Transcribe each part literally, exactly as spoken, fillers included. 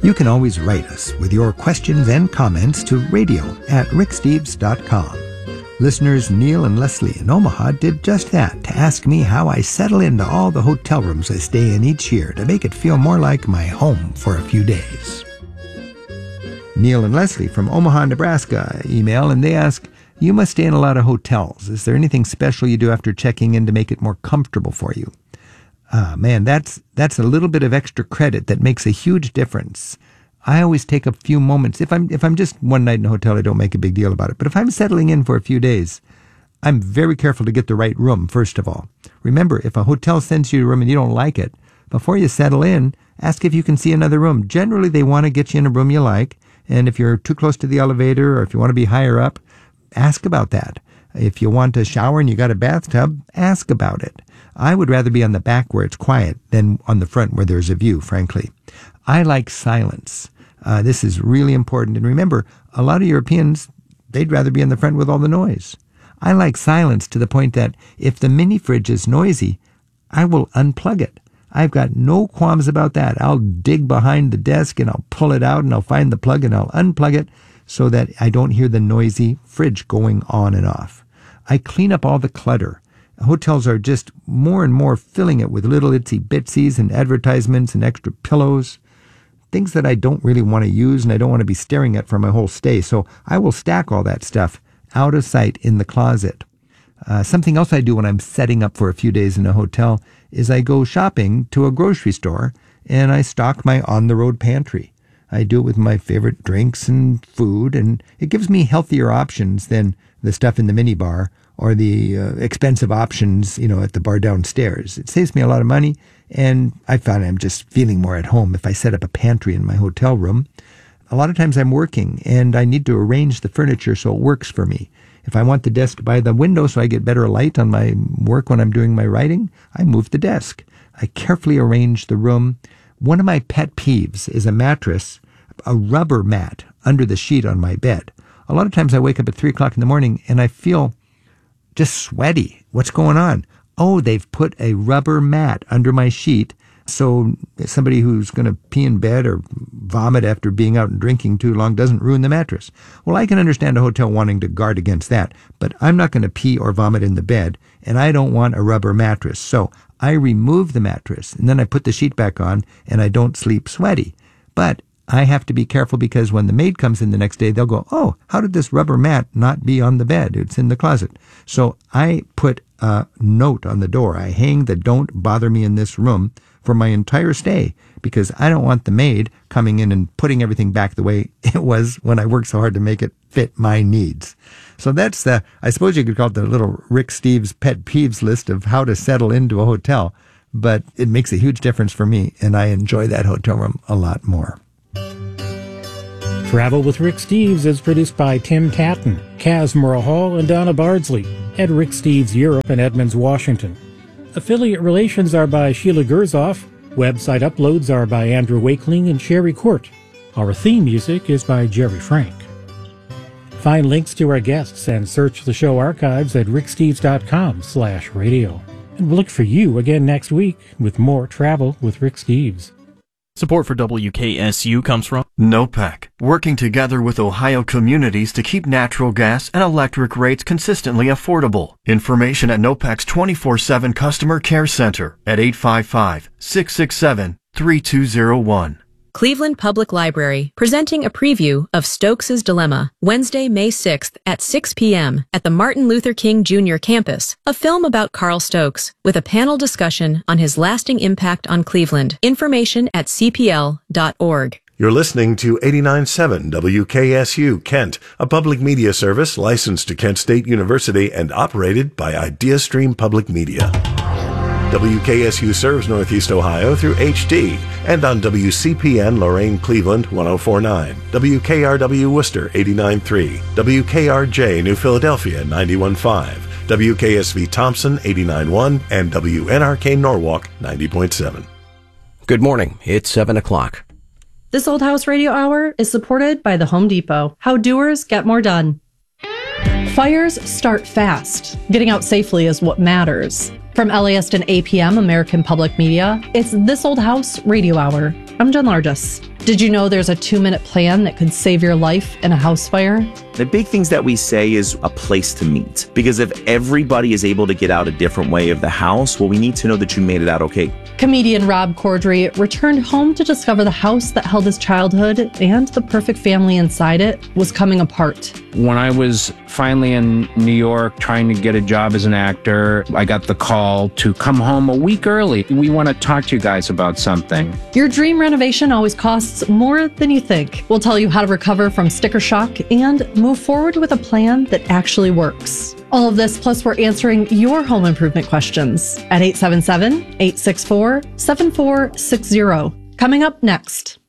You can always write us with your questions and comments to radio at rick steves dot com. Listeners Neil and Leslie in Omaha did just that to ask me how I settle into all the hotel rooms I stay in each year to make it feel more like my home for a few days. Neil and Leslie from Omaha, Nebraska email, and they ask, you must stay in a lot of hotels. Is there anything special you do after checking in to make it more comfortable for you? Ah, man, that's that's a little bit of extra credit that makes a huge difference. I always take a few moments. If I'm if I'm just one night in a hotel, I don't make a big deal about it. But if I'm settling in for a few days, I'm very careful to get the right room, first of all. Remember, if a hotel sends you a room and you don't like it, before you settle in, ask if you can see another room. Generally, they want to get you in a room you like. And if you're too close to the elevator or if you want to be higher up, ask about that. If you want a shower and you got a bathtub, ask about it. I would rather be on the back where it's quiet than on the front where there's a view, frankly. I like silence. Uh, this is really important. And remember, a lot of Europeans, they'd rather be in the front with all the noise. I like silence to the point that if the mini fridge is noisy, I will unplug it. I've got no qualms about that. I'll dig behind the desk and I'll pull it out and I'll find the plug and I'll unplug it so that I don't hear the noisy fridge going on and off. I clean up all the clutter. Hotels are just more and more filling it with little itsy bitsies and advertisements and extra pillows, things that I don't really want to use and I don't want to be staring at for my whole stay. So I will stack all that stuff out of sight in the closet. Uh, something else I do when I'm setting up for a few days in a hotel is I go shopping to a grocery store and I stock my on-the-road pantry. I do it with my favorite drinks and food, and it gives me healthier options than the stuff in the minibar or the uh, expensive options, you know, at the bar downstairs. It saves me a lot of money, and I find I'm just feeling more at home if I set up a pantry in my hotel room. A lot of times I'm working, and I need to arrange the furniture so it works for me. If I want the desk by the window so I get better light on my work when I'm doing my writing, I move the desk. I carefully arrange the room. One of my pet peeves is a mattress, a rubber mat under the sheet on my bed. A lot of times I wake up at three o'clock in the morning and I feel just sweaty. What's going on? Oh, they've put a rubber mat under my sheet so somebody who's going to pee in bed or vomit after being out and drinking too long doesn't ruin the mattress. Well, I can understand a hotel wanting to guard against that, but I'm not going to pee or vomit in the bed, and I don't want a rubber mattress. So I remove the mattress, and then I put the sheet back on, and I don't sleep sweaty. But I have to be careful because when the maid comes in the next day, they'll go, oh, how did this rubber mat not be on the bed? It's in the closet. So I put a note on the door. I hang the don't bother me in this room for my entire stay because I don't want the maid coming in and putting everything back the way it was when I worked so hard to make it fit my needs. So that's the, I suppose you could call it the little Rick Steves pet peeves list of how to settle into a hotel, but it makes a huge difference for me, and I enjoy that hotel room a lot more. Travel with Rick Steves is produced by Tim Tatton, Kaz Murrah-Hall, and Donna Bardsley at Rick Steves Europe in Edmonds, Washington. Affiliate relations are by Sheila Gerzoff. Website uploads are by Andrew Wakeling and Sherry Court. Our theme music is by Jerry Frank. Find links to our guests and search the show archives at ricksteves.com slash radio. And we'll look for you again next week with more Travel with Rick Steves. Support for W K S U comes from NOPEC, working together with Ohio communities to keep natural gas and electric rates consistently affordable. Information at NOPEC's twenty-four seven Customer Care Center at eight five five, six six seven, three two zero one. Cleveland Public Library, presenting a preview of Stokes' Dilemma, Wednesday, May sixth at six p.m. at the Martin Luther King Junior campus, a film about Carl Stokes, with a panel discussion on his lasting impact on Cleveland. Information at c p l dot org. You're listening to eighty-nine point seven W K S U Kent, a public media service licensed to Kent State University and operated by IdeaStream Public Media. W K S U serves Northeast Ohio through H D and on W C P N Lorain Cleveland one oh four point nine, W K R W Worcester eighty-nine point three, W K R J New Philadelphia ninety-one point five, W K S V Thompson eighty-nine point one, and W N R K Norwalk ninety point seven. Good morning. It's seven o'clock. This Old House Radio Hour is supported by the Home Depot. How doers get more done. Fires start fast. Getting out safely is what matters. From L A S T and A P M American Public Media, it's This Old House Radio Hour. I'm Jen Largess. Did you know there's a two-minute plan that could save your life in a house fire? The big things that we say is a place to meet. Because if everybody is able to get out a different way of the house, well, we need to know that you made it out okay. Comedian Rob Corddry returned home to discover the house that held his childhood and the perfect family inside it was coming apart. When I was finally in New York trying to get a job as an actor, I got the call to come home a week early. We want to talk to you guys about something. Your dream renovation always costs more than you think. We'll tell you how to recover from sticker shock and move forward with a plan that actually works. All of this, plus we're answering your home improvement questions at eight seven seven, eight six four, seven four six zero. Coming up next.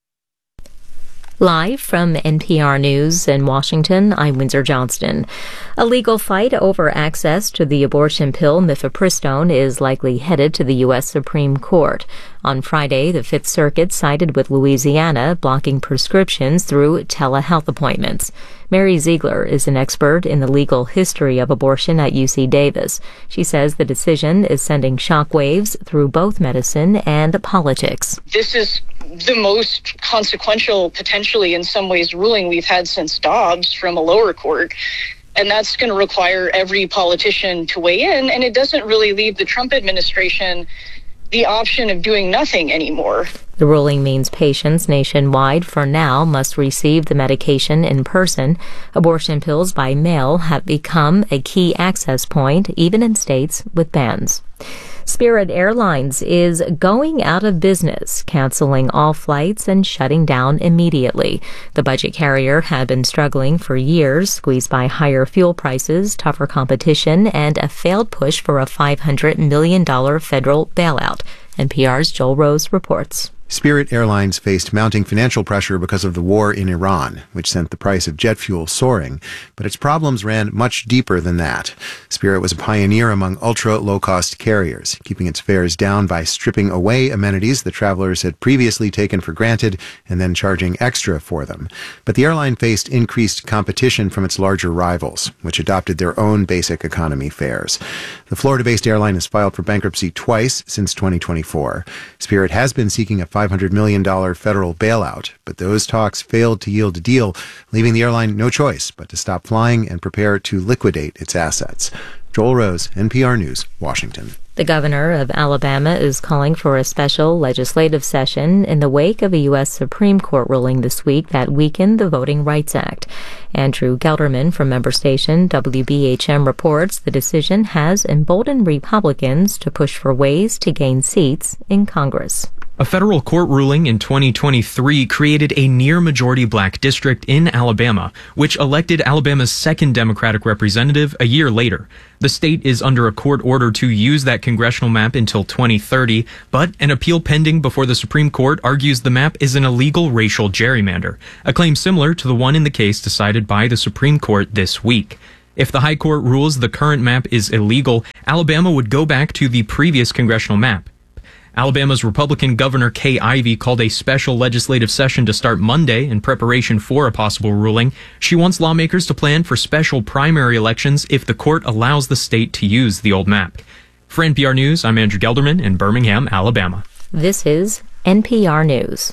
Live from N P R News in Washington, I'm Windsor Johnston. A legal fight over access to the abortion pill mifepristone is likely headed to the U S Supreme Court. On Friday, the Fifth Circuit sided with Louisiana, blocking prescriptions through telehealth appointments. Mary Ziegler is an expert in the legal history of abortion at U C Davis. She says the decision is sending shockwaves through both medicine and politics. This is the most consequential, potentially in some ways, ruling we've had since Dobbs from a lower court. And that's going to require every politician to weigh in. And it doesn't really leave the Trump administration the option of doing nothing anymore. The ruling means patients nationwide, for now, must receive the medication in person. Abortion pills by mail have become a key access point, even in states with bans. Spirit Airlines is going out of business, canceling all flights and shutting down immediately. The budget carrier had been struggling for years, squeezed by higher fuel prices, tougher competition, and a failed push for a five hundred million dollars federal bailout. N P R's Joel Rose reports. Spirit Airlines faced mounting financial pressure because of the war in Iran, which sent the price of jet fuel soaring, but its problems ran much deeper than that. Spirit was a pioneer among ultra-low-cost carriers, keeping its fares down by stripping away amenities that travelers had previously taken for granted and then charging extra for them. But the airline faced increased competition from its larger rivals, which adopted their own basic economy fares. The Florida-based airline has filed for bankruptcy twice since twenty twenty-four. Spirit has been seeking a five hundred million dollars federal bailout, but those talks failed to yield a deal, leaving the airline no choice but to stop flying and prepare to liquidate its assets. Joel Rose, N P R News, Washington. The governor of Alabama is calling for a special legislative session in the wake of a U S Supreme Court ruling this week that weakened the Voting Rights Act. Andrew Gelderman from member station W B H M reports the decision has emboldened Republicans to push for ways to gain seats in Congress. A federal court ruling in twenty twenty-three created a near-majority black district in Alabama, which elected Alabama's second Democratic representative a year later. The state is under a court order to use that congressional map until twenty thirty, but an appeal pending before the Supreme Court argues the map is an illegal racial gerrymander, a claim similar to the one in the case decided by the Supreme Court this week. If the High Court rules the current map is illegal, Alabama would go back to the previous congressional map. Alabama's Republican Governor Kay Ivey called a special legislative session to start Monday in preparation for a possible ruling. She wants lawmakers to plan for special primary elections if the court allows the state to use the old map. For N P R News, I'm Andrew Gelderman in Birmingham, Alabama. This is N P R News.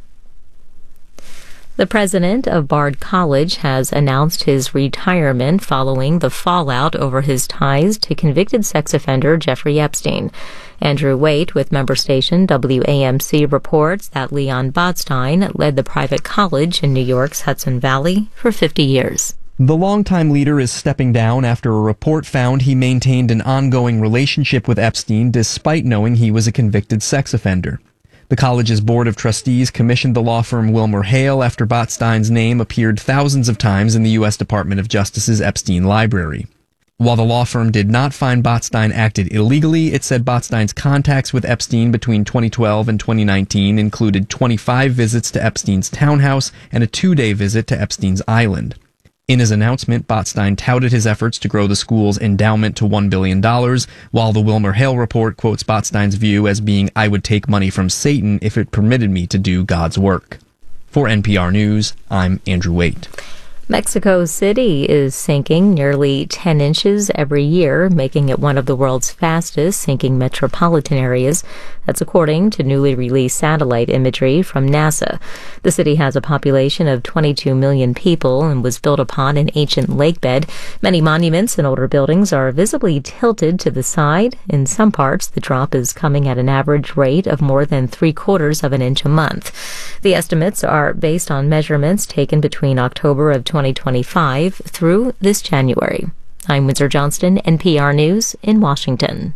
The president of Bard College has announced his retirement following the fallout over his ties to convicted sex offender Jeffrey Epstein. Andrew Waite with member station W A M C reports that Leon Botstein led the private college in New York's Hudson Valley for fifty years. The longtime leader is stepping down after a report found he maintained an ongoing relationship with Epstein despite knowing he was a convicted sex offender. The college's board of trustees commissioned the law firm Wilmer Hale after Botstein's name appeared thousands of times in the U S Department of Justice's Epstein library. While the law firm did not find Botstein acted illegally, it said Botstein's contacts with Epstein between twenty twelve and twenty nineteen included twenty-five visits to Epstein's townhouse and a two-day visit to Epstein's island. In his announcement, Botstein touted his efforts to grow the school's endowment to one billion dollars, while the Wilmer Hale report quotes Botstein's view as being, "I would take money from Satan if it permitted me to do God's work." For N P R News, I'm Andrew Waite. Mexico City is sinking nearly ten inches every year, making it one of the world's fastest sinking metropolitan areas. That's according to newly released satellite imagery from NASA. The city has a population of twenty-two million people and was built upon an ancient lake bed. Many monuments and older buildings are visibly tilted to the side. In some parts, the drop is coming at an average rate of more than three quarters of an inch a month. The estimates are based on measurements taken between October of twenty twenty-five through this January. I'm Windsor Johnston, N P R News in Washington.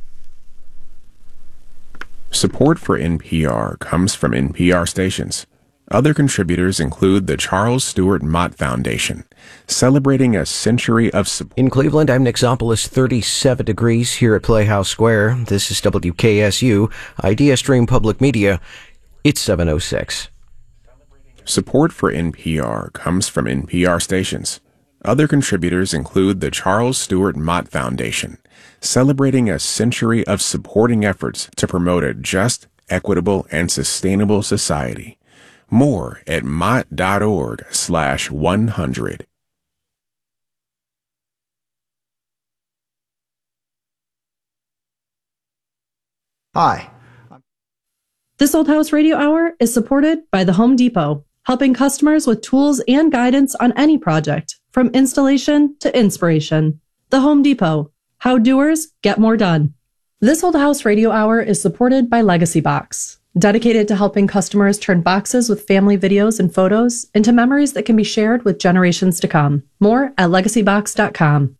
Support for N P R comes from N P R stations. Other contributors include the Charles Stewart Mott Foundation, celebrating a century of support. In Cleveland, I'm Nick Zopolis, thirty-seven degrees here at Playhouse Square. This is W K S U, Idea Stream Public Media. It's seven oh six. Support for N P R comes from N P R stations. Other contributors include the Charles Stewart Mott Foundation, celebrating a century of supporting efforts to promote a just, equitable, and sustainable society. More at mott.org slash 100. Hi. This Old House Radio Hour is supported by the Home Depot, helping customers with tools and guidance on any project, from installation to inspiration. The Home Depot, how doers get more done. This Old House Radio Hour is supported by Legacy Box, dedicated to helping customers turn boxes with family videos and photos into memories that can be shared with generations to come. More at legacy box dot com.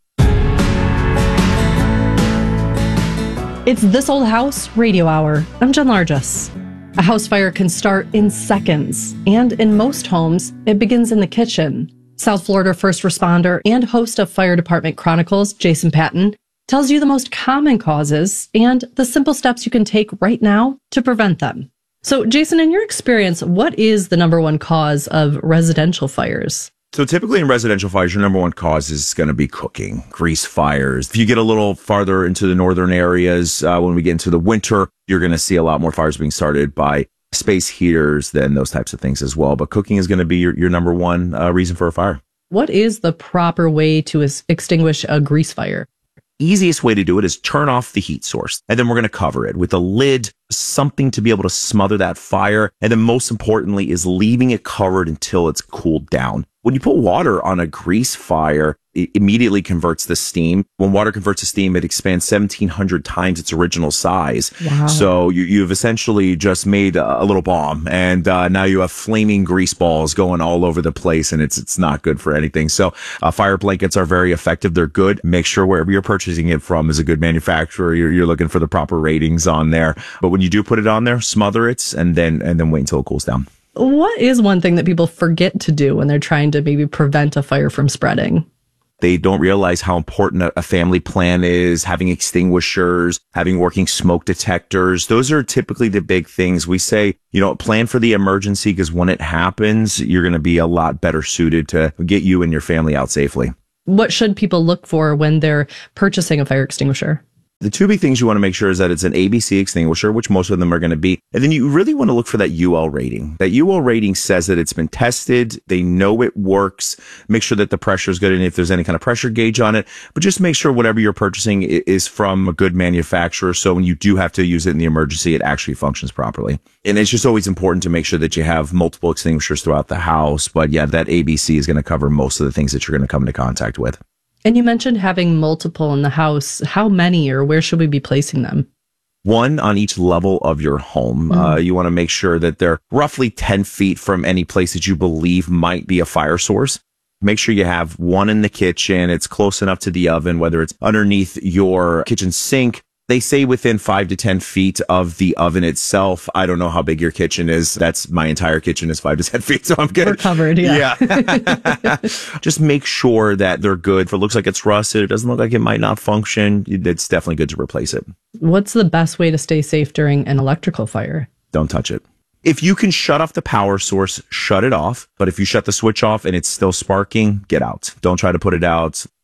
It's This Old House Radio Hour. I'm Jen Largess. A house fire can start in seconds, and in most homes, it begins in the kitchen. South Florida first responder and host of Fire Department Chronicles, Jason Patton, tells you the most common causes and the simple steps you can take right now to prevent them. So, Jason, in your experience, what is the number one cause of residential fires? So typically in residential fires, your number one cause is going to be cooking, grease fires. If you get a little farther into the northern areas, uh, when we get into the winter, you're going to see a lot more fires being started by space heaters than those types of things as well. But cooking is going to be your, your number one uh, reason for a fire. What is the proper way to es- extinguish a grease fire? Easiest way to do it is turn off the heat source, and then we're going to cover it with a lid, something to be able to smother that fire. And then most importantly is leaving it covered until it's cooled down. When you put water on a grease fire, it immediately converts the steam. When water converts to steam, it expands seventeen hundred times its original size. Wow. So you, you've essentially just made a, a little bomb, and uh, now you have flaming grease balls going all over the place, and it's it's not good for anything. So uh, fire blankets are very effective. They're good. Make sure wherever you're purchasing it from is a good manufacturer. You're, you're looking for the proper ratings on there. But when you do put it on there, smother it, and then and then wait until it cools down. What is one thing that people forget to do when they're trying to maybe prevent a fire from spreading? They don't realize how important a family plan is, having extinguishers, having working smoke detectors. Those are typically the big things. We say, you know, plan for the emergency, because when it happens, you're going to be a lot better suited to get you and your family out safely. What should people look for when they're purchasing a fire extinguisher? The two big things you want to make sure is that it's an A B C extinguisher, which most of them are going to be. And then you really want to look for that U L rating. That U L rating says that it's been tested. They know it works. Make sure that the pressure is good. And if there's any kind of pressure gauge on it, but just make sure whatever you're purchasing is from a good manufacturer. So when you do have to use it in the emergency, it actually functions properly. And it's just always important to make sure that you have multiple extinguishers throughout the house. But yeah, that A B C is going to cover most of the things that you're going to come into contact with. And you mentioned having multiple in the house. How many, or where should we be placing them? One on each level of your home. Mm. Uh, you want to make sure that they're roughly ten feet from any place that you believe might be a fire source. Make sure you have one in the kitchen. It's close enough to the oven, whether it's underneath your kitchen sink. They say within five to ten feet of the oven itself. I don't know how big your kitchen is. That's my entire kitchen is five to ten feet, so I'm good. We're covered, yeah. yeah. Just make sure that they're good. If it looks like it's rusted, it doesn't look like it might not function, it's definitely good to replace it. What's the best way to stay safe during an electrical fire? Don't touch it. If you can shut off the power source, shut it off. But if you shut the switch off and it's still sparking, get out. Don't try to put it out.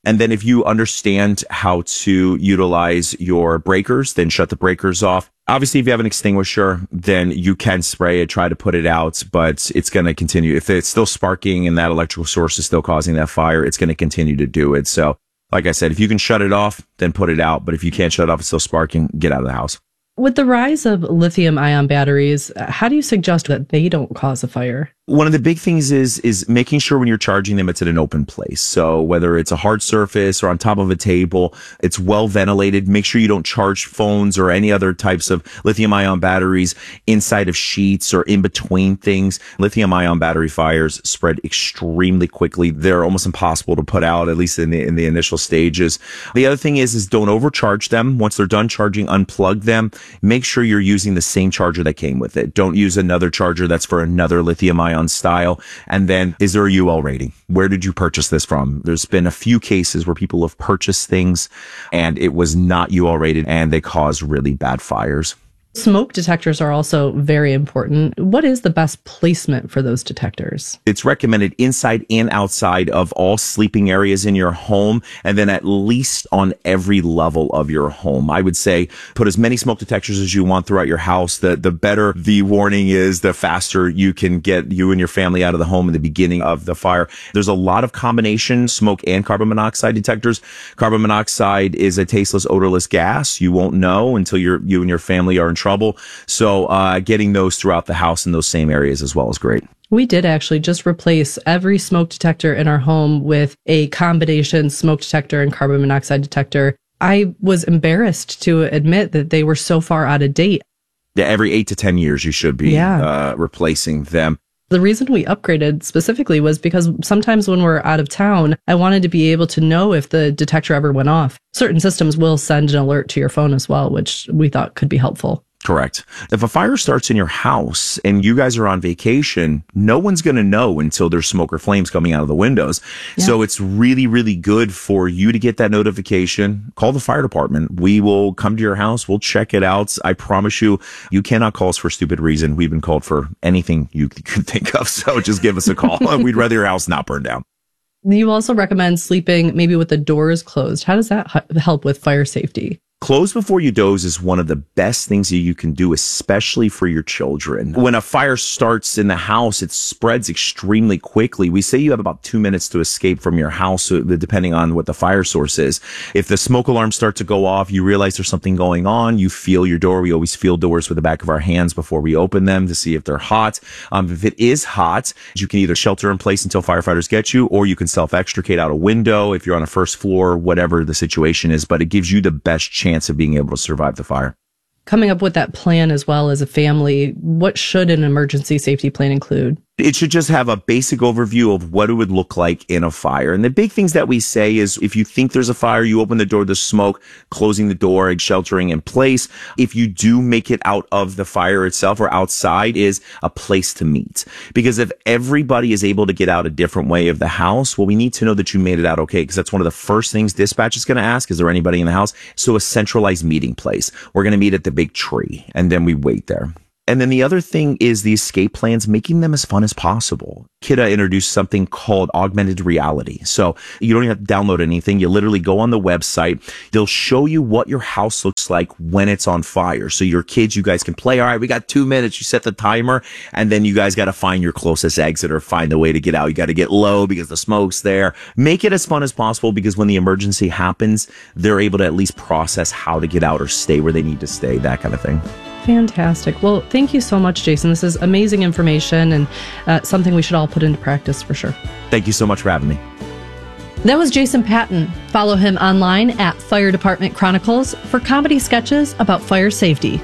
And then if you understand how to utilize your breakers, then shut the breakers off. Obviously, if you have an extinguisher, then you can spray it, try to put it out, but it's going to continue. If it's still sparking and that electrical source is still causing that fire, it's going to continue to do it. So, like I said, if you can shut it off, then put it out. But if you can't shut it off, it's still sparking, get out of the house. With the rise of lithium-ion batteries, how do you suggest that they don't cause a fire? One of the big things is is making sure when you're charging them, it's at an open place. So whether it's a hard surface or on top of a table, it's well ventilated. Make sure you don't charge phones or any other types of lithium-ion batteries inside of sheets or in between things. Lithium-ion battery fires spread extremely quickly. They're almost impossible to put out, at least in the in the initial stages. The other thing is is don't overcharge them. Once they're done charging, unplug them. Make sure you're using the same charger that came with it. Don't use another charger that's for another lithium-ion style. And then, is there a U L rating? Where did you purchase this from? There's been a few cases where people have purchased things and it was not U L rated and they caused really bad fires. Smoke detectors are also very important. What is the best placement for those detectors? It's recommended inside and outside of all sleeping areas in your home, and then at least on every level of your home. I would say put as many smoke detectors as you want throughout your house. The, the better the warning is, the faster you can get you and your family out of the home in the beginning of the fire. There's a lot of combination smoke and carbon monoxide detectors. Carbon monoxide is a tasteless, odorless gas. You won't know until you're, you and your family are in trouble. So uh, getting those throughout the house in those same areas as well is great. We did actually just replace every smoke detector in our home with a combination smoke detector and carbon monoxide detector. I was embarrassed to admit that they were so far out of date. Yeah, every eight to ten years you should be yeah. uh, replacing them. The reason we upgraded specifically was because sometimes when we're out of town, I wanted to be able to know if the detector ever went off. Certain systems will send an alert to your phone as well, which we thought could be helpful. Correct. If a fire starts in your house and you guys are on vacation, no one's going to know until there's smoke or flames coming out of the windows. Yeah. So it's really, really good for you to get that notification. Call the fire department. We will come to your house. We'll check it out. I promise you, you cannot call us for a stupid reason. We've been called for anything you could think of. So just give us a call. We'd rather your house not burn down. You also recommend sleeping maybe with the doors closed. How does that help with fire safety? Close before you doze is one of the best things that you can do, especially for your children. When a fire starts in the house, it spreads extremely quickly. We say you have about two minutes to escape from your house, depending on what the fire source is. If the smoke alarms start to go off, you realize there's something going on, you feel your door. We always feel doors with the back of our hands before we open them to see if they're hot. Um, if it is hot, you can either shelter in place until firefighters get you, or you can self-extricate out a window if you're on a first floor, whatever the situation is, but it gives you the best chance of being able to survive the fire. Coming up with that plan as well as a family, what should an emergency safety plan include? It should just have a basic overview of what it would look like in a fire. And the big things that we say is if you think there's a fire, you open the door to smoke, closing the door and sheltering in place. If you do make it out of the fire itself or outside, is a place to meet. Because if everybody is able to get out a different way of the house, well, we need to know that you made it out okay, because that's one of the first things dispatch is going to ask. Is there anybody in the house? So a centralized meeting place. We're going to meet at the big tree and then we wait there. And then the other thing is the escape plans, making them as fun as possible. Kidda introduced something called augmented reality. So you don't even have to download anything. You literally go on the website. They'll show you what your house looks like when it's on fire. So your kids, you guys can play. All right, we got two minutes. You set the timer, and then you guys got to find your closest exit or find a way to get out. You got to get low because the smoke's there. Make it as fun as possible, because when the emergency happens, they're able to at least process how to get out or stay where they need to stay, that kind of thing. Fantastic. Well, thank you so much, Jason. This is amazing information and uh, something we should all put into practice for sure. Thank you so much for having me. That was Jason Patton. Follow him online at Fire Department Chronicles for comedy sketches about fire safety.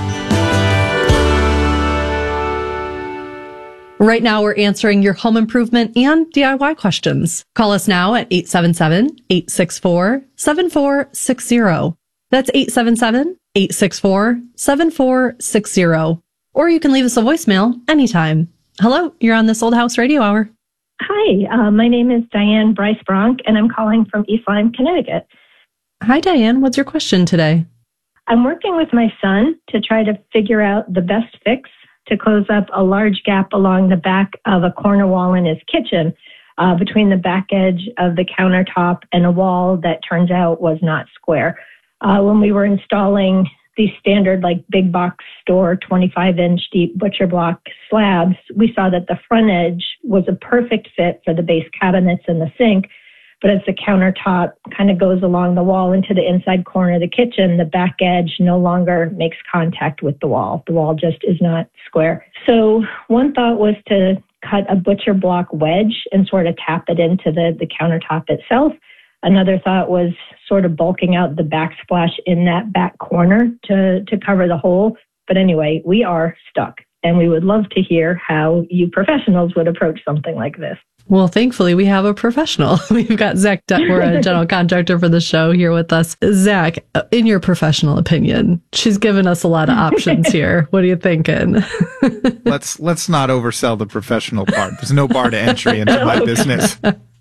Right now, we're answering your home improvement and D I Y questions. Call us now at eight seven seven, eight six four, seven four six zero. That's eight seven seven, eight six four, seven four six zero. Or you can leave us a voicemail anytime. Hello, you're on this Old House Radio Hour. Hi, uh, my name is Diane Bryce Bronk, and I'm calling from East Lyme, Connecticut. Hi, Diane. What's your question today? I'm working with my son to try to figure out the best fix to close up a large gap along the back of a corner wall in his kitchen. uh, between the back edge of the countertop and a wall that turns out was not square. Uh, when we were installing these standard, like big box store, twenty-five inch deep butcher block slabs, we saw that the front edge was a perfect fit for the base cabinets and the sink. But as the countertop kind of goes along the wall into the inside corner of the kitchen, the back edge no longer makes contact with the wall. The wall just is not square. So one thought was to cut a butcher block wedge and sort of tap it into the, the countertop itself. Another thought was sort of bulking out the backsplash in that back corner to, to cover the hole. But anyway, we are stuck, and we would love to hear how you professionals would approach something like this. Well, thankfully, we have a professional. We've got Zach Detmer, a general contractor for the show, here with us. Zach, in your professional opinion, she's given us a lot of options here. What are you thinking? let's let's not oversell the professional part. There's no bar to entry into my business.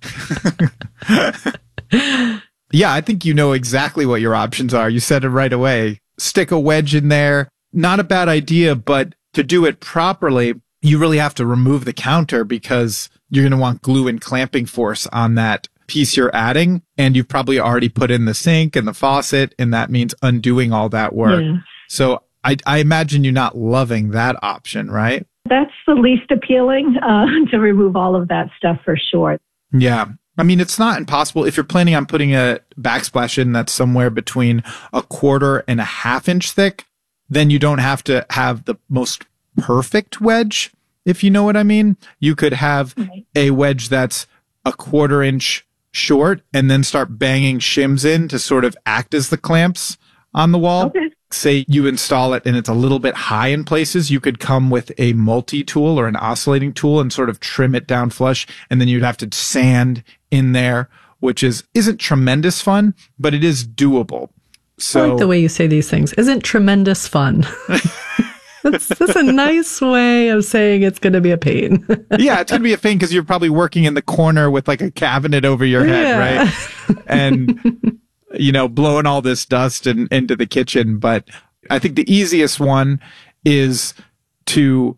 Yeah, I think you know exactly what your options are. You said it right away. Stick a wedge in there. Not a bad idea, but to do it properly, you really have to remove the counter because you're going to want glue and clamping force on that piece you're adding. And you've probably already put in the sink and the faucet, and that means undoing all that work. Yeah. So I, I imagine you're not loving that option, right? That's the least appealing, uh, to remove all of that stuff for sure. Yeah. I mean, it's not impossible. If you're planning on putting a backsplash in that's somewhere between a quarter and a half inch thick, then you don't have to have the most perfect wedge, if you know what I mean. You could have right. a wedge that's a quarter inch short and then start banging shims in to sort of act as the clamps on the wall. Okay. Say you install it and it's a little bit high in places, you could come with a multi-tool or an oscillating tool and sort of trim it down flush, and then you'd have to sand in there, which is, isn't tremendous fun, but it is doable. So I like the way you say these things. Isn't tremendous fun. That's, that's a nice way of saying it's going to be a pain. Yeah, it's going to be a pain because you're probably working in the corner with like a cabinet over your head, yeah. right? And, you know, blowing all this dust in, into the kitchen. But I think the easiest one is to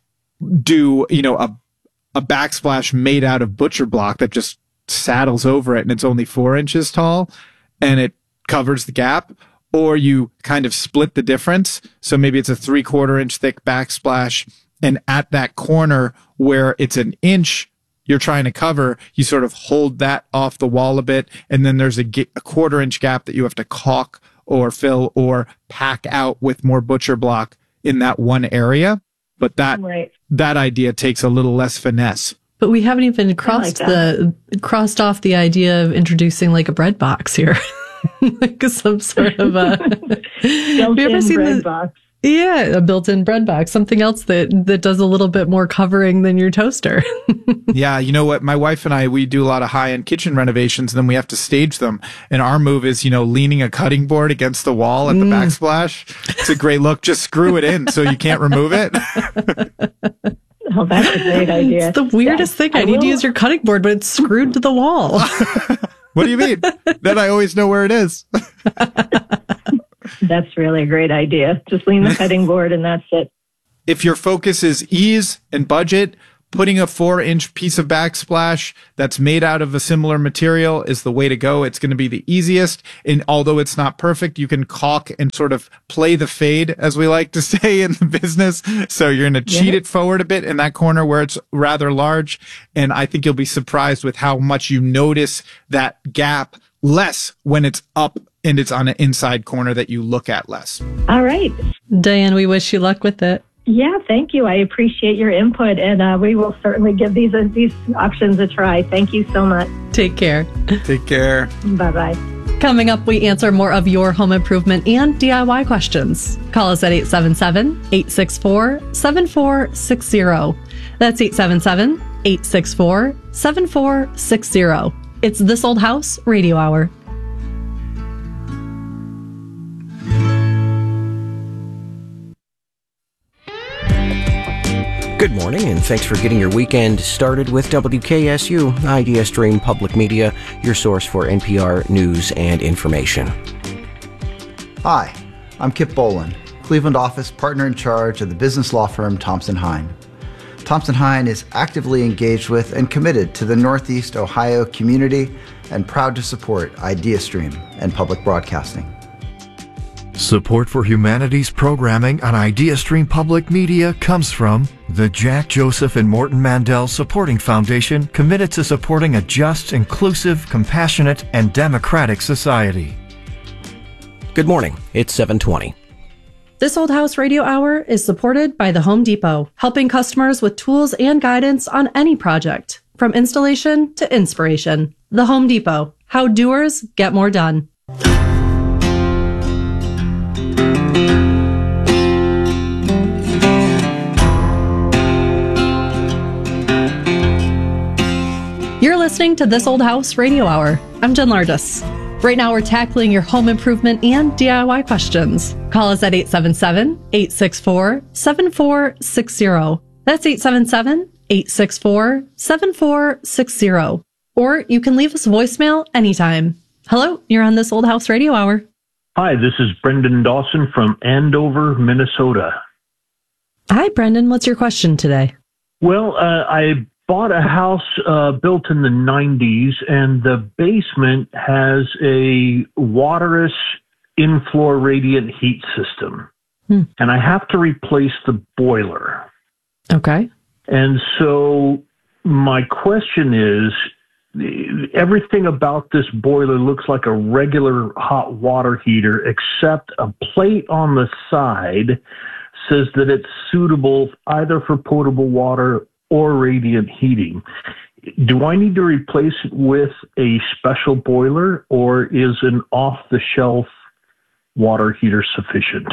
do, you know, a, a backsplash made out of butcher block that just saddles over it and it's only four inches tall and it covers the gap. Or you kind of split the difference. So maybe it's a three quarter inch thick backsplash. And at that corner where it's an inch you're trying to cover, you sort of hold that off the wall a bit. And then there's a, a quarter inch gap that you have to caulk or fill or pack out with more butcher block in that one area. But that, right. that idea takes a little less finesse. But we haven't even crossed like the, crossed off the idea of introducing like a bread box here. Like some sort of a built-in bread the, box. Yeah, a built-in bread box. Something else that, that does a little bit more covering than your toaster. Yeah, you know what? My wife and I, we do a lot of high-end kitchen renovations, and then we have to stage them. And our move is, you know, leaning a cutting board against the wall at the mm. backsplash. It's a great look. Just screw it in so you can't remove it. Oh, that's a great idea. It's the weirdest yeah, thing. I, I need will. to use your cutting board, but it's screwed to the wall. What do you mean? Then I always know where it is. That's really a great idea. Just lean the cutting board and that's it. If your focus is ease and budget, putting a four inch piece of backsplash that's made out of a similar material is the way to go. It's going to be the easiest. And although it's not perfect, you can caulk and sort of play the fade, as we like to say in the business. So you're going to cheat yeah. it forward a bit in that corner where it's rather large. And I think you'll be surprised with how much you notice that gap less when it's up and it's on an inside corner that you look at less. All right. Diane, we wish you luck with it. Yeah, thank you. I appreciate your input, and uh, we will certainly give these uh, these options a try. Thank you so much. Take care. Take care. Bye-bye. Coming up, we answer more of your home improvement and D I Y questions. Call us at eight seven seven, eight six four, seven four six zero. That's eight seven seven, eight six four, seven four six zero. It's This Old House Radio Hour. Good morning, and thanks for getting your weekend started with W K S U, Idea Stream Public Media, your source for N P R news and information. Hi, I'm Kip Boland, Cleveland office partner in charge of the business law firm Thompson Hine. Thompson-Hein is actively engaged with and committed to the Northeast Ohio community and proud to support IdeaStream and public broadcasting. Support for humanities programming on IdeaStream Public Media comes from the Jack Joseph and Morton Mandel Supporting Foundation, committed to supporting a just, inclusive, compassionate, and democratic society. Good morning. It's seven twenty. This Old House Radio Hour is supported by the Home Depot, helping customers with tools and guidance on any project, from installation to inspiration. The Home Depot, how doers get more done. You're listening to This Old House Radio Hour. I'm Jen Lardis. Right now, we're tackling your home improvement and D I Y questions. Call us at eight seven seven, eight six four, seven four six zero. That's eight seven seven, eight six four, seven four six zero. Or you can leave us a voicemail anytime. Hello, you're on This Old House Radio Hour. Hi, this is Brendan Dawson from Andover, Minnesota. Hi, Brendan. What's your question today? Well, uh, I bought a house uh, built in the nineties, and the basement has a waterless in-floor radiant heat system. Hmm. And I have to replace the boiler. Okay. And so my question is, everything about this boiler looks like a regular hot water heater, except a plate on the side says that it's suitable either for potable water or radiant heating. Do I need to replace it with a special boiler, or is an off-the-shelf water heater sufficient?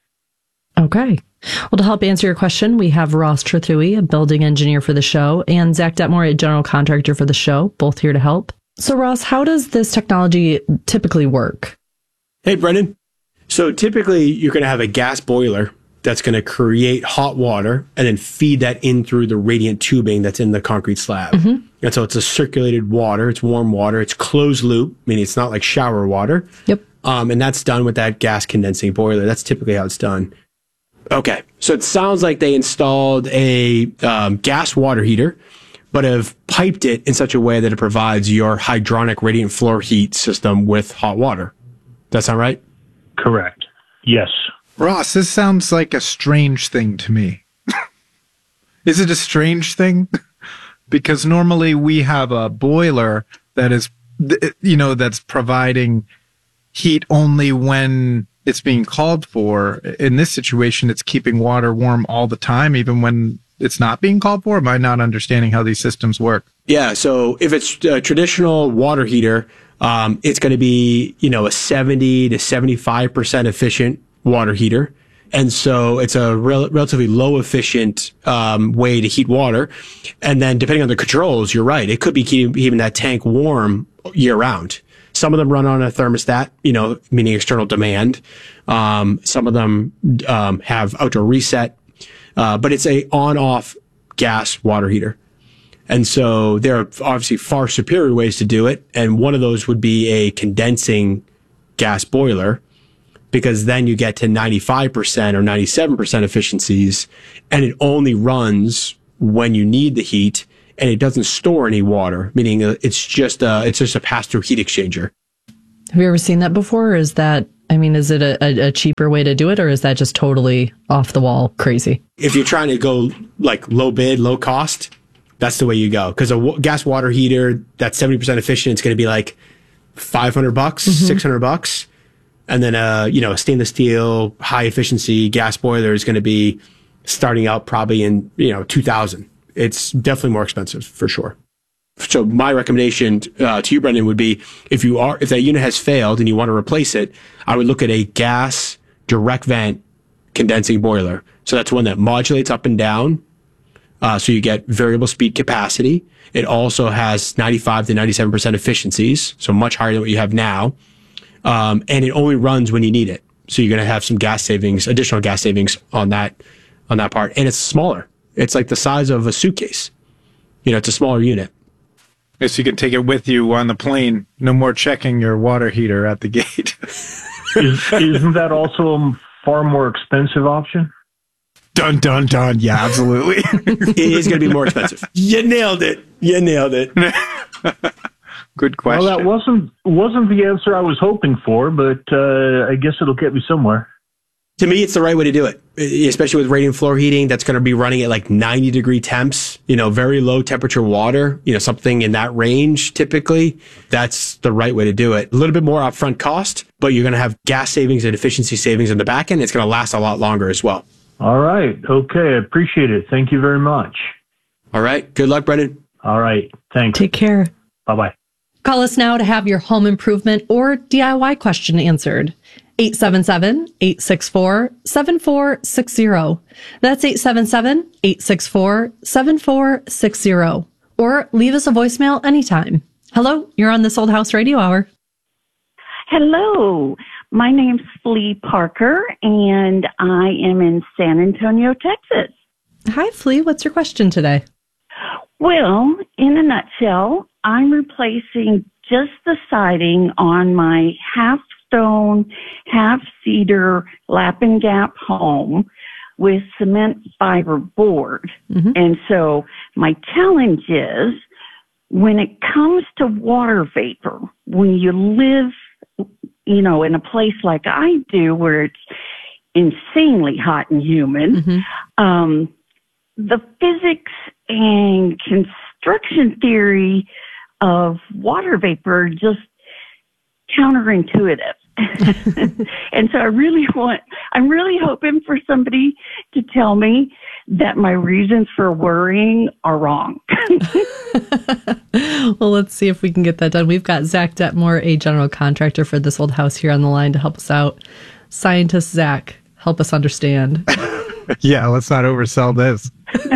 Okay. Well, to help answer your question, we have Ross Trethewey, a building engineer for the show, and Zach Detmore, a general contractor for the show, both here to help. So, Ross, how does this technology typically work? Hey, Brendan. So typically, you're going to have a gas boiler that's going to create hot water and then feed that in through the radiant tubing that's in the concrete slab. Mm-hmm. And so it's a circulated water. It's warm water. It's closed loop, meaning it's not like shower water. Yep. Um, and that's done with that gas condensing boiler. That's typically how it's done. Okay. So it sounds like they installed a um, gas water heater, but have piped it in such a way that it provides your hydronic radiant floor heat system with hot water. That sound right? Correct. Yes. Ross, this sounds like a strange thing to me. Is it a strange thing? Because normally we have a boiler that is, you know, that's providing heat only when it's being called for. In this situation, it's keeping water warm all the time, even when it's not being called for. Am I not understanding how these systems work? Yeah. So if it's a traditional water heater, um, it's going to be, you know, a seventy to seventy-five percent efficient water heater. And so it's a rel- relatively low efficient um, way to heat water. And then depending on the controls, you're right, it could be keeping, keeping that tank warm year round. Some of them run on a thermostat, you know, meaning external demand. Um, some of them um, have outdoor reset, uh, but it's a on-off gas water heater. And so there are obviously far superior ways to do it. And one of those would be a condensing gas boiler, because then you get to ninety-five percent or ninety-seven percent efficiencies, and it only runs when you need the heat, and it doesn't store any water, meaning it's just a, it's just a pass-through heat exchanger. Have you ever seen that before? Or is that, I mean, is it a, a, a cheaper way to do it, or is that just totally off the wall crazy? If you're trying to go like low bid, low cost, that's the way you go. Because a w- gas water heater that's seventy percent efficient, it's going to be like five hundred bucks, mm-hmm. six hundred bucks. And then, uh, you know, a stainless steel, high efficiency gas boiler is going to be starting out probably in, you know, two thousand. It's definitely more expensive for sure. So my recommendation uh, to you, Brendan, would be if you are, if that unit has failed and you want to replace it, I would look at a gas direct vent condensing boiler. So that's one that modulates up and down. Uh, so you get variable speed capacity. It also has ninety-five to ninety-seven percent efficiencies. So much higher than what you have now. Um, and it only runs when you need it. So you're going to have some gas savings, additional gas savings on that, on that part. And it's smaller. It's like the size of a suitcase. You know, it's a smaller unit. Yes, you can take it with you on the plane. No more checking your water heater at the gate. Is, isn't that also a far more expensive option? Dun, dun, dun. Yeah, absolutely. It is going to be more expensive. You nailed it. You nailed it. Good question. Well, that wasn't wasn't the answer I was hoping for, but uh, I guess it'll get me somewhere. To me, it's the right way to do it, especially with radiant floor heating. That's going to be running at like ninety degree temps, you know, very low temperature water, you know, something in that range typically. That's the right way to do it. A little bit more upfront cost, but you're going to have gas savings and efficiency savings in the back end. It's going to last a lot longer as well. All right. Okay. I appreciate it. Thank you very much. All right. Good luck, Brendan. All right. Thanks. Take care. Bye-bye. Call us now to have your home improvement or D I Y question answered. eight seven seven, eight six four, seven four six zero. That's eight seven seven, eight six four, seven four six zero. Or leave us a voicemail anytime. Hello, you're on This Old House Radio Hour. Hello, my name's Flea Parker, and I am in San Antonio, Texas. Hi, Flea. What's your question today? Well, in a nutshell, I'm replacing just the siding on my half stone, half cedar lap and gap home with cement fiber board. Mm-hmm. And so my challenge is when it comes to water vapor, when you live, you know, in a place like I do where it's insanely hot and humid, mm-hmm. um, the physics and construction theory of water vapor are just counterintuitive. And so I really want, I'm really hoping for somebody to tell me that my reasons for worrying are wrong. Well, let's see if we can get that done. We've got Zach Detmore, a general contractor for This Old House, here on the line to help us out. Scientist Zach, help us understand. Yeah, let's not oversell this.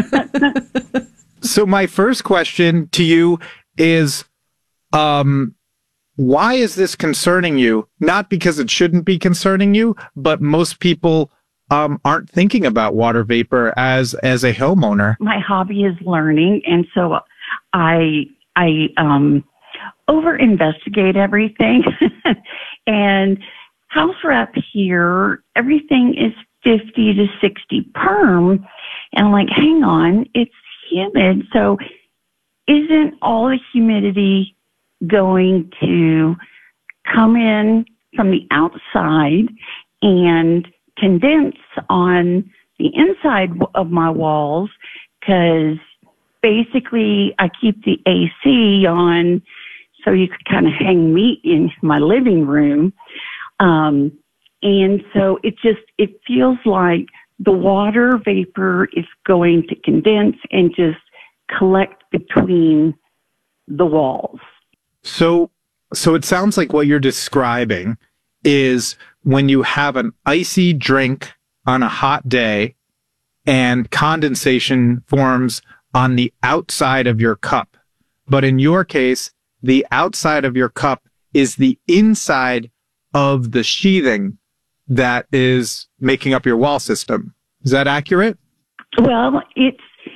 So my first question to you is, um, why is this concerning you? Not because it shouldn't be concerning you, but most people um, aren't thinking about water vapor as as a homeowner. My hobby is learning, and so I I um, over investigate everything. And house wrap here, everything is fifty to sixty perm, and I'm like, hang on, it's humid, so isn't all the humidity going to come in from the outside and condense on the inside of my walls? Because basically I keep the A C on so you could kind of hang meat in my living room. Um, and so it just, it feels like the water vapor is going to condense and just collect between the walls. So, so it sounds like what you're describing is when you have an icy drink on a hot day and condensation forms on the outside of your cup. But in your case, the outside of your cup is the inside of the sheathing that is making up your wall system. Is that accurate? Well, it's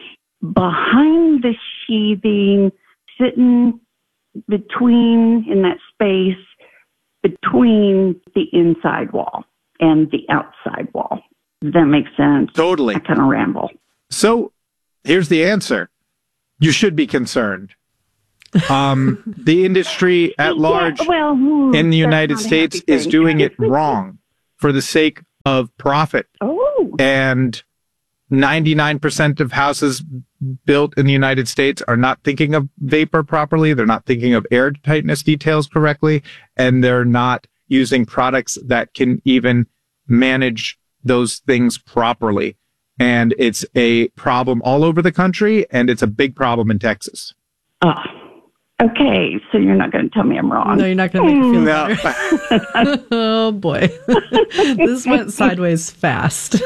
behind the sheathing, sitting between, in that space between the inside wall and the outside wall. Does that make sense? Totally. I kind of ramble. So here's the answer. You should be concerned. Um, the industry at large yeah, well, ooh, in the United States is doing it wrong for the sake of profit. Oh. And ninety-nine percent of houses built in the United States are not thinking of vapor properly. They're not thinking of air tightness details correctly. And they're not using products that can even manage those things properly. And it's a problem all over the country, and it's a big problem in Texas. Oh, okay. So you're not going to tell me I'm wrong. No, you're not going to make me feel no. better. Oh, boy. This went sideways fast.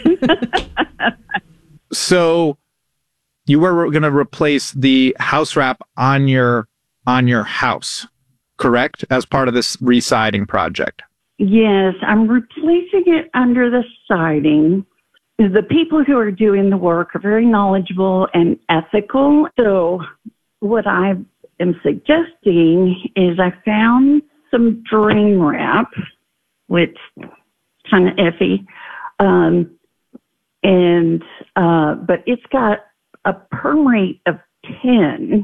So you were going to replace the house wrap on your on your house, correct? As part of this re-siding project. Yes, I'm replacing it under the siding. The people who are doing the work are very knowledgeable and ethical. So what I am suggesting is I found some drain wrap, which kind of iffy. Um, and uh, but it's got a perm rate of ten,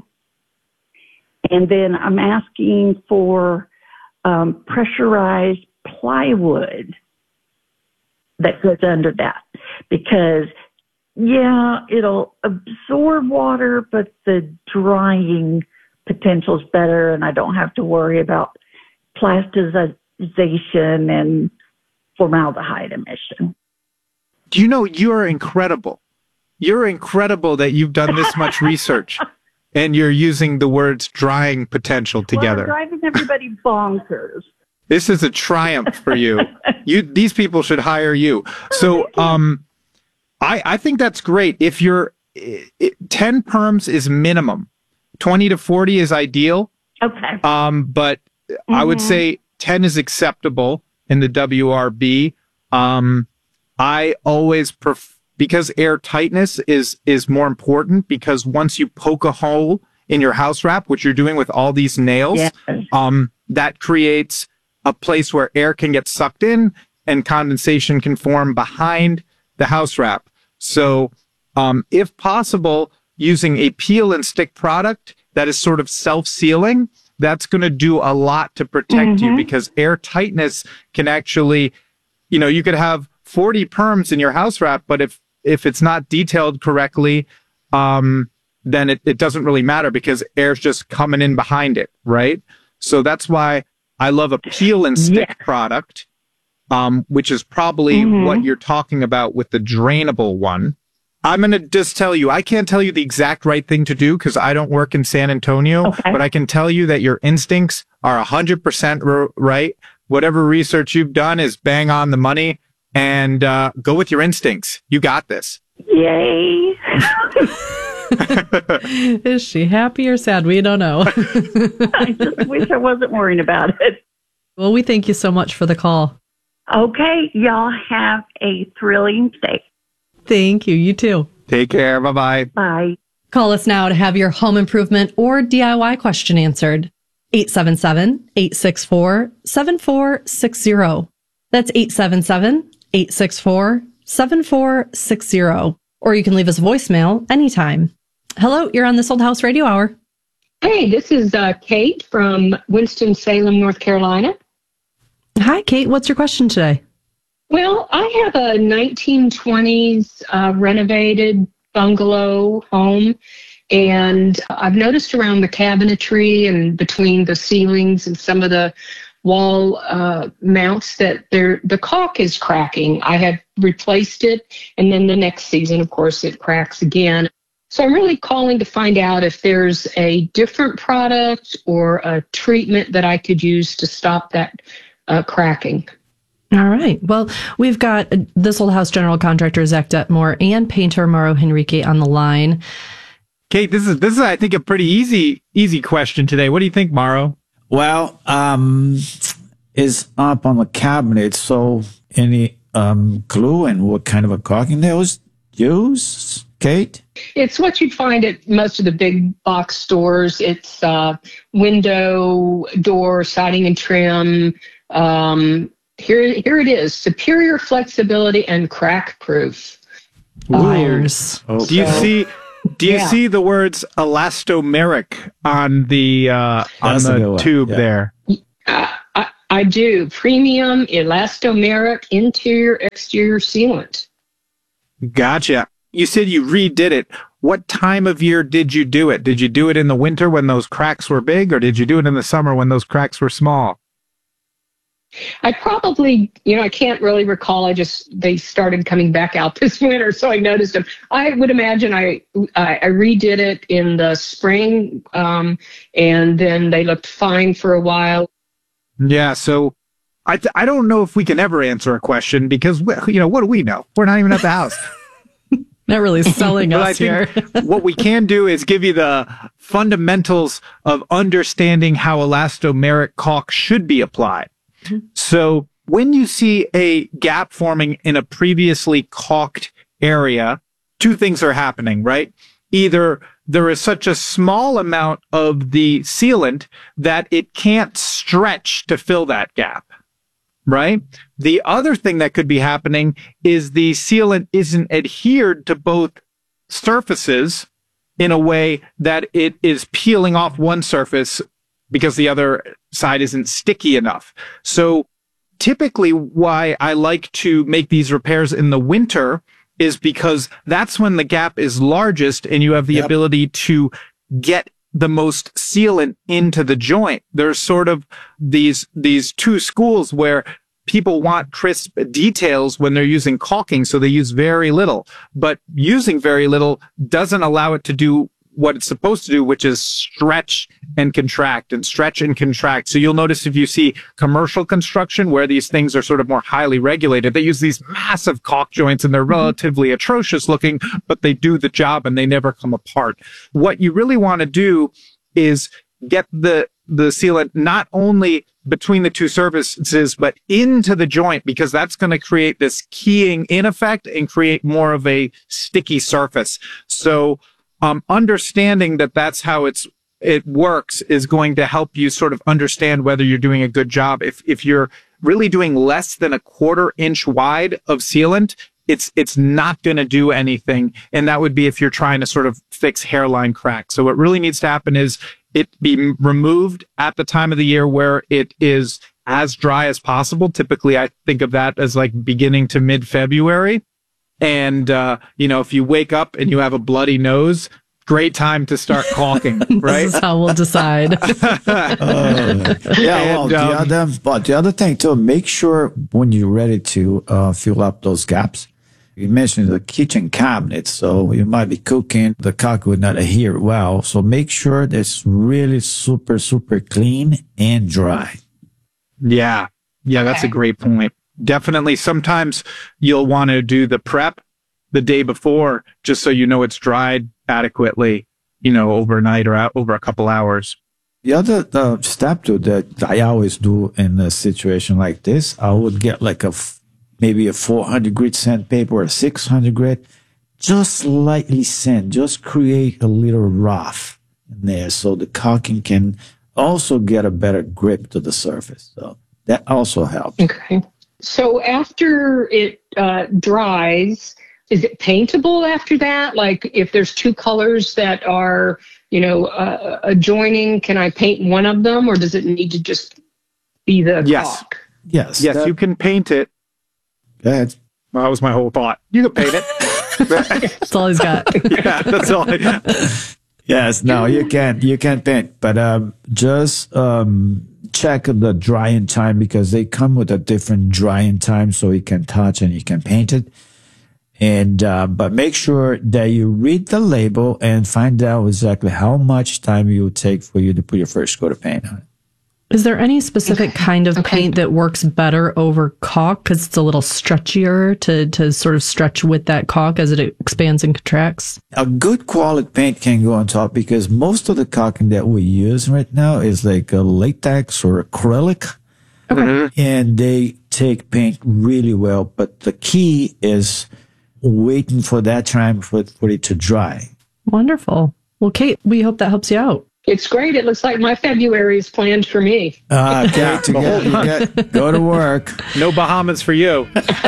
and then I'm asking for um, pressurized plywood that goes under that, because yeah, it'll absorb water, but the drying potential is better, and I don't have to worry about plasticization and formaldehyde emission. Do you know, you're incredible. You're incredible that you've done this much research and you're using the words drying potential together. Well, I'm driving everybody bonkers. This is a triumph for you. You, these people should hire you. So, um, I, I think that's great. If you're it, ten perms is minimum, twenty to forty is ideal. Okay. Um, but mm-hmm. I would say ten is acceptable in the W R B. Um, I always prefer, because air tightness is, is more important, because once you poke a hole in your house wrap, which you're doing with all these nails, yes. um, that creates a place where air can get sucked in and condensation can form behind the house wrap. So, um, if possible, using a peel and stick product that is sort of self-sealing, that's going to do a lot to protect mm-hmm. you, because air tightness can actually, you know, you could have forty perms in your house wrap, but if, if it's not detailed correctly, um, then it, it doesn't really matter, because air's just coming in behind it, right? So that's why I love a peel and stick yeah. product, um, which is probably mm-hmm. what you're talking about with the drainable one. I'm going to just tell you, I can't tell you the exact right thing to do because I don't work in San Antonio, okay. but I can tell you that your instincts are one hundred percent r- right. Whatever research you've done is bang on the money, and uh, go with your instincts. You got this. Yay. Is she happy or sad? We don't know. I just wish I wasn't worrying about it. Well, we thank you so much for the call. Okay. Y'all have a thrilling day. Thank you. You too. Take care. Bye-bye. Bye. Call us now to have your home improvement or D I Y question answered. eight seven seven, eight six four, seven four six zero. That's eight seven seven, eight six four, seven four six zero. Or you can leave us a voicemail anytime. Hello, you're on This Old House Radio Hour. Hey, this is uh, Kate from Winston-Salem, North Carolina. Hi, Kate. What's your question today? Well, I have a nineteen twenties uh, renovated bungalow home, and I've noticed around the cabinetry and between the ceilings and some of the wall uh, mounts that there the caulk is cracking. I have replaced it, and then the next season, of course, it cracks again. So I'm really calling to find out if there's a different product or a treatment that I could use to stop that uh, cracking. All right. Well, we've got This Old House general contractor Zach Detmore and painter Mauro Henrique on the line. Kate, this is this is I think a pretty easy easy question today. What do you think, Mauro? Well, um, it's up on the cabinet. So any um glue and what kind of a caulking there was used, Kate? It's what you'd find at most of the big box stores. It's uh, window, door, siding and trim. Um, Here, here it is. Superior flexibility and crack proof. Liars. Okay. Do you see? Do you yeah. see the words elastomeric on the uh, on That's the tube yeah. there? Uh, I, I do. Premium elastomeric interior exterior sealant. Gotcha. You said you redid it. What time of year did you do it? Did you do it in the winter when those cracks were big, or did you do it in the summer when those cracks were small? I probably, you know, I can't really recall. I just, they started coming back out this winter, so I noticed them. I would imagine I I, I redid it in the spring, um, and then they looked fine for a while. Yeah, so I th- I don't know if we can ever answer a question because, you know, what do we know? We're not even at the house. Not really selling us I here. think what we can do is give you the fundamentals of understanding how elastomeric caulk should be applied. So when you see a gap forming in a previously caulked area, two things are happening, right? Either there is such a small amount of the sealant that it can't stretch to fill that gap, right? The other thing that could be happening is the sealant isn't adhered to both surfaces in a way that it is peeling off one surface because the other side isn't sticky enough. So typically why I like to make these repairs in the winter is because that's when the gap is largest and you have the yep. ability to get the most sealant into the joint. There's sort of these, these two schools where people want crisp details when they're using caulking, so they use very little, but using very little doesn't allow it to do what it's supposed to do, which is stretch and contract and stretch and contract. So you'll notice if you see commercial construction where these things are sort of more highly regulated, they use these massive caulk joints and they're relatively atrocious looking, but they do the job and they never come apart. What you really want to do is get the, the sealant not only between the two surfaces, but into the joint, because that's going to create this keying in effect and create more of a sticky surface. So Um, understanding that that's how it's it works is going to help you sort of understand whether you're doing a good job. If if you're really doing less than a quarter inch wide of sealant, it's it's not going to do anything. And that would be if you're trying to sort of fix hairline cracks. So what really needs to happen is it be removed at the time of the year where it is as dry as possible. Typically, I think of that as like beginning to mid-February. And, uh, you know, if you wake up and you have a bloody nose, great time to start caulking, right? This is how we'll decide. uh, yeah, well, and, the um, other, but the other thing too, make sure when you're ready to uh, fill up those gaps, you mentioned the kitchen cabinet, so you might be cooking, the caulk would not adhere well. So make sure it's really super, super clean and dry. Yeah. Yeah, that's a great point. Definitely. Sometimes you'll want to do the prep the day before just so you know it's dried adequately, you know, overnight or out over a couple hours. The other uh, step to that I always do in a situation like this, I would get like a f- maybe a four hundred grit sandpaper or a six hundred grit, just slightly sand, just create a little rough in there so the caulking can also get a better grip to the surface. So that also helps. Okay. So after it uh, dries, is it paintable after that? Like if there's two colors that are, you know, uh, adjoining, can I paint one of them, or does it need to just be the yes. caulk? Yes. Yes, that, you can paint it. Go ahead. Well, that was my whole thought. You can paint it. That's all he's got. Yeah, that's all I got. Yes, no, you can you can paint, but um, just um, check the drying time because they come with a different drying time, so you can touch and you can paint it. And uh, but make sure that you read the label and find out exactly how much time it will take for you to put your first coat of paint on it. Is there any specific okay. kind of okay. paint that works better over caulk because it's a little stretchier to, to sort of stretch with that caulk as it expands and contracts? A good quality paint can go on top because most of the caulking that we use right now is like a latex or acrylic. Okay. Mm-hmm. And they take paint really well. But the key is waiting for that time for, for it to dry. Wonderful. Well, Kate, we hope that helps you out. It's great. It looks like my February is planned for me. Ah, okay. Together, you get, go to work. No Bahamas for you.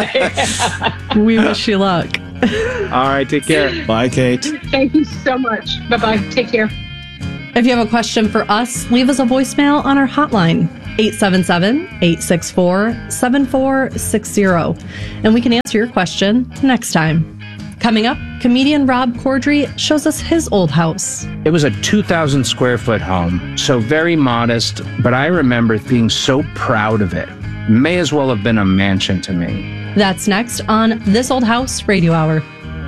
We wish you luck. All right. Take care. Bye, Kate. Thank you so much. Bye-bye. Take care. If you have a question for us, leave us a voicemail on our hotline, eight seven seven, eight six four, seven four six zero. And we can answer your question next time. Coming up, comedian Rob Corddry shows us his old house. It was a two thousand square foot home, so very modest, but I remember being so proud of it. May as well have been a mansion to me. That's next on This Old House Radio Hour.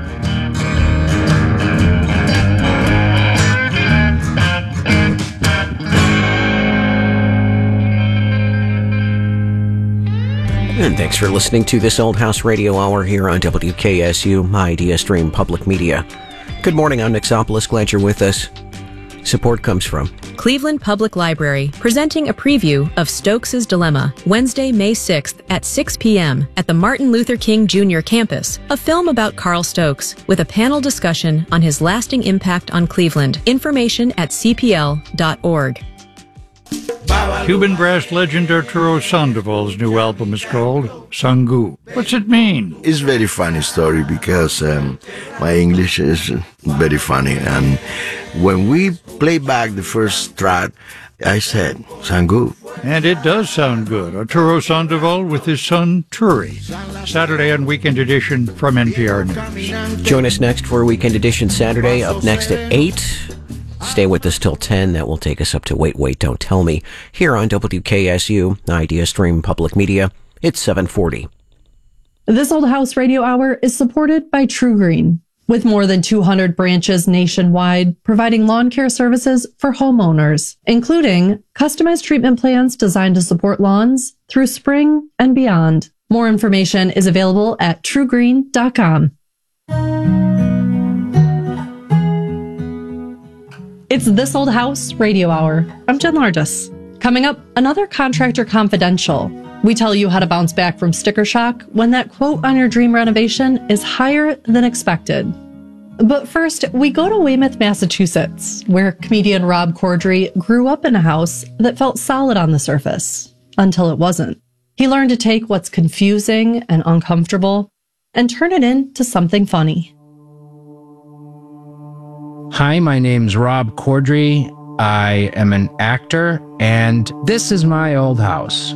And thanks for listening to This Old House Radio Hour here on W K S U, IdeaStream Public Media. Good morning, I'm Nixopolis. Glad you're with us. Support comes from Cleveland Public Library, presenting a preview of Stokes' Dilemma, Wednesday, May sixth at six p.m. at the Martin Luther King Junior campus, a film about Carl Stokes, with a panel discussion on his lasting impact on Cleveland. Information at c p l dot org. Bye. Cuban brass legend Arturo Sandoval's new album is called Sangu. What's it mean? It's a very funny story because um, my English is very funny. And when we play back the first track, I said, Sangu. And it does sound good. Arturo Sandoval with his son, Turi. Saturday on Weekend Edition from N P R News. Join us next for Weekend Edition Saturday, up next at eight. Stay with us till ten. That will take us up to Wait, Wait, Don't Tell Me. Here on W K S U, Idea Stream Public Media, it's seven forty. This Old House Radio Hour is supported by True Green, with more than two hundred branches nationwide providing lawn care services for homeowners, including customized treatment plans designed to support lawns through spring and beyond. More information is available at true green dot com. It's This Old House Radio Hour. I'm Jen Lardis. Coming up, another Contractor Confidential. We tell you how to bounce back from sticker shock when that quote on your dream renovation is higher than expected. But first, we go to Weymouth, Massachusetts, where comedian Rob Corddry grew up in a house that felt solid on the surface, until it wasn't. He learned to take what's confusing and uncomfortable and turn it into something funny. Hi, my name's Rob Corddry. I am an actor, and this is my old house.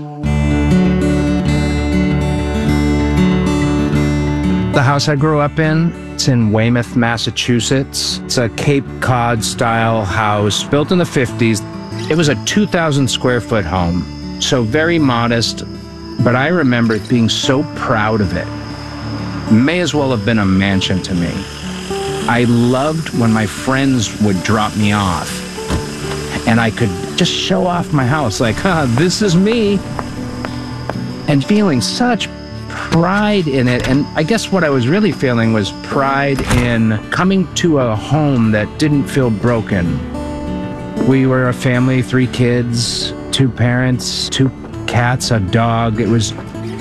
The house I grew up in, it's in Weymouth, Massachusetts. It's a Cape Cod-style house built in the fifties. It was a two thousand square foot home, so very modest, but I remember being so proud of it. May as well have been a mansion to me. I loved when my friends would drop me off and I could just show off my house like, huh, this is me. And feeling such pride in it. And I guess what I was really feeling was pride in coming to a home that didn't feel broken. We were a family, three kids, two parents, two cats, a dog. It was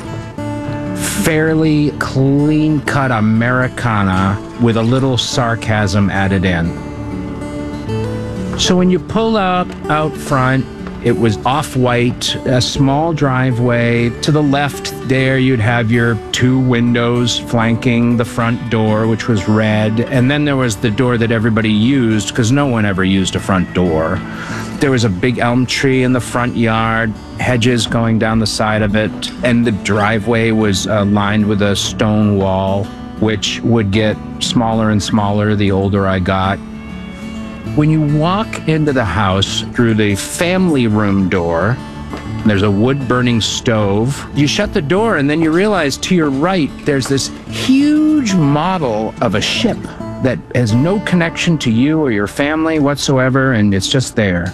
fairly clean-cut Americana with a little sarcasm added in. So when you pull up out front, it was off-white, a small driveway. To the left there, you'd have your two windows flanking the front door, which was red. And then there was the door that everybody used, because no one ever used a front door. There was a big elm tree in the front yard, hedges going down the side of it, and the driveway was uh, lined with a stone wall, which would get smaller and smaller the older I got. When you walk into the house through the family room door, there's a wood-burning stove. You shut the door, and then you realize to your right, there's this huge model of a ship that has no connection to you or your family whatsoever, and it's just there.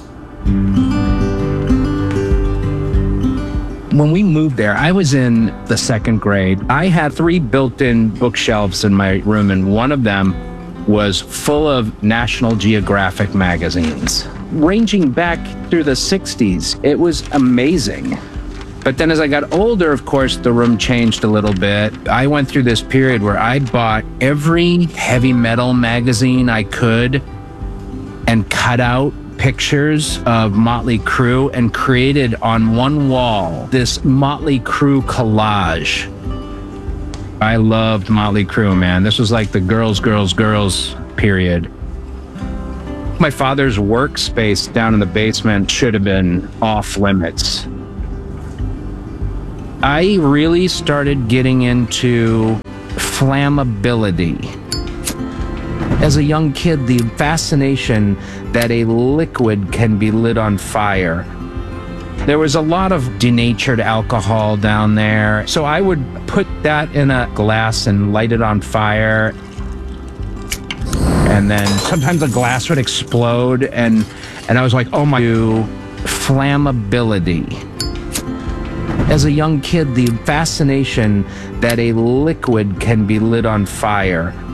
When we moved there, I was in the second grade. I had three built-in bookshelves in my room, and one of them was full of National Geographic magazines, ranging back through the sixties. It was amazing. But then as I got older, of course, the room changed a little bit. I went through this period where I bought every heavy metal magazine I could and cut out pictures of Motley Crue and created on one wall this Motley Crue collage. I loved Motley Crue, man. This was like the girls, girls, girls period. My father's workspace down in the basement should have been off limits. I really started getting into flammability. As a young kid, the fascination that a liquid can be lit on fire. There was a lot of denatured alcohol down there, so I would put that in a glass and light it on fire. And then sometimes the glass would explode, and, and I was like, oh my, flammability. As a young kid, the fascination that a liquid can be lit on fire